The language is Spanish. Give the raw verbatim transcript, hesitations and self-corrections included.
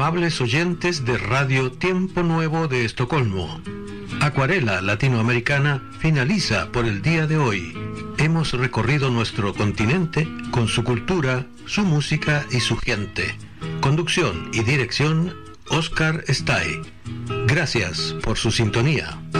amables oyentes de Radio Tiempo Nuevo de Estocolmo. Acuarela Latinoamericana finaliza por el día de hoy. Hemos recorrido nuestro continente con su cultura, su música y su gente. Conducción y dirección, Oscar Stay. Gracias por su sintonía.